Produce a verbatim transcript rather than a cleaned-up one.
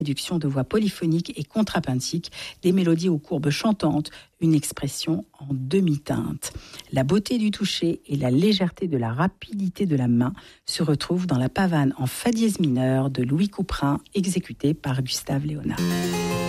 Réduction de voix polyphoniques et contrapuntiques, des mélodies aux courbes chantantes, une expression en demi-teinte. La beauté du toucher et la légèreté de la rapidité de la main se retrouvent dans la pavane en fa dièse mineur de Louis Couperin, exécutée par Gustave Léonard.